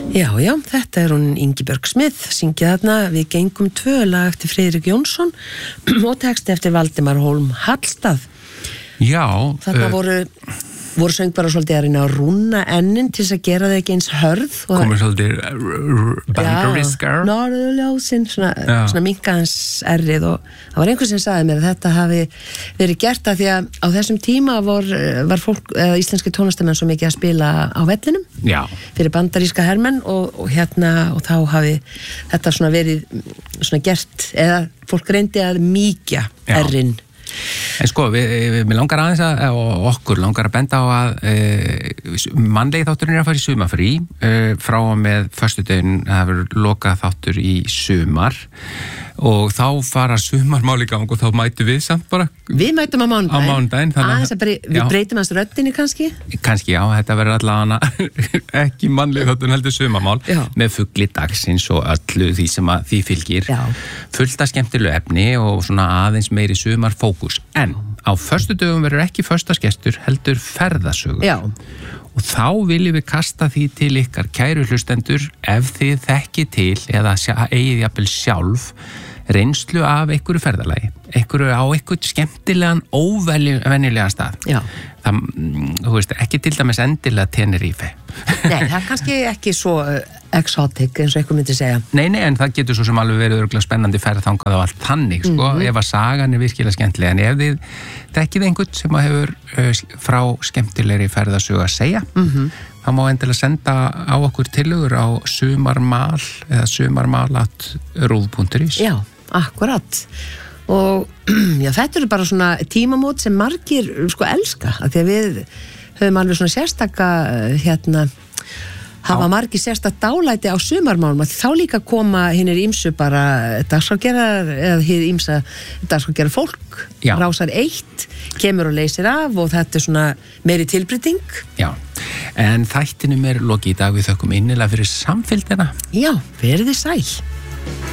Já, þetta hún Ingibjörg Smith, syngið þarna Við gengum 2 lag eftir Friðrik Jónsson og texti eftir Valdimar Hólm Hallstað. Já. Þarna voru söng bara svolítið að reyna að rúna ennin til þess að gera það ekki eins hörð. Komur svolítið bandariskar. Norðurljósin, svona minkaðans errið og það var einhver sem sagði mér að þetta hafi verið gert að því að á þessum tíma var fólk, íslenski tónlistamenn svo mikið að spila á vellinum. Já. Fyrir bandaríska hermenn og þá hafi þetta svona verið svona gert eða fólk reyndi að mýkja errin. En sko, við langar aðeins og okkur langar að benda á að mannlegi þátturinn að fara í sumarfrí frá og með föstudaginn, það verður lokað þáttur í sumar og þá fara sumarmál í gang og þá mætum við samt bara. Við mætum á mánudaginn. Við breytum hans röddinni kannski? Kannski, já, þetta verður allavega ekki mannlegi þátturinn heldur sumarmál með fugli dagsins og öllu því sem að því fylgir. Já. Fullt af skemmtilegu efni og svona aðeins meiri sumarfókus. En á föstudögum verður ekki föstagestur heldur ferðasögur. Já. Og þá viljum við kasta því til ykkar kæru hlustendur ef þið þekki til eða eigið jafnvel sjálf reynslu af einhverju ferðalagi, á einhvern skemmtilegan, óvenjulegan stað. Já. Það, þú veist, ekki til dæmis endilega Tenerife. Nei, það er kannski ekki svo exotic eins og einhver myndi segja. Nei, en það getur svo sem alveg verið örugglega spennandi ferð þangað á allt þannig, sko, ef að sagan er virkilega skemmtilega. En ef þið þekkið einhvern sem hefur frá skemmtilegri ferðasögu að segja, þá má endilega senda á okkur tillögur á sumarmal eða sumarmal@ruv.is. Já, akkurat. Og já, þetta eru bara svona tímamót sem margir sko elska, af því að við höfum alveg svona sérstaka hafa margir sérstaka dálæti á sumarmálum, að þá líka koma hinnir ýmsu bara dagskrárgerðar eða hið ýmsa dagskrárgerðar fólk. Já. Rásar 1 kemur og leysir af og þetta er svona meiri tilbreyting. Já, en þættinum er lokið í dag, við þökkum innilega fyrir samfylgdina. Já, verið þið sæl.